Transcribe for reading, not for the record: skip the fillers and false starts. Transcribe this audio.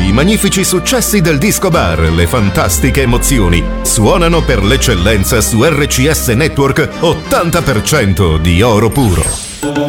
i magnifici successi del disco bar, le fantastiche emozioni suonano per l'eccellenza su RCS Network 80% di oro puro.